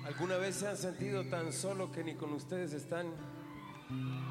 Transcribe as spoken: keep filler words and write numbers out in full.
¿Alguna vez se han sentido tan solo que ni con ustedes están?